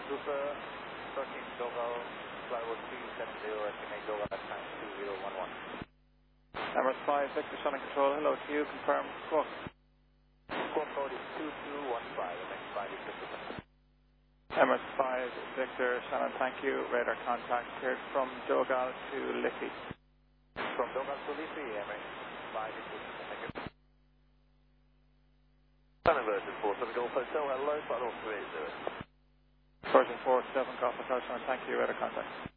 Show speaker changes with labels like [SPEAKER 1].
[SPEAKER 1] Super 13 Dogal, flight 370, estimate Dogal at time 2011.
[SPEAKER 2] Emirates 5, Victor, Sun and Control, hello to you, confirm squawk.
[SPEAKER 1] Squawk code is 2215, next flight is Super.
[SPEAKER 2] Emirates 5, Victor, Shannon, thank you, radar contact cleared from Dogal to Liffey.
[SPEAKER 1] From Dogal to Liffey, Emirates 5 is Super, thank you.
[SPEAKER 3] Sun inverted 47 Golf Hotel, hello, flight 380.
[SPEAKER 2] Version 47, Golf Hotel, Shannon, thank you, radar contact.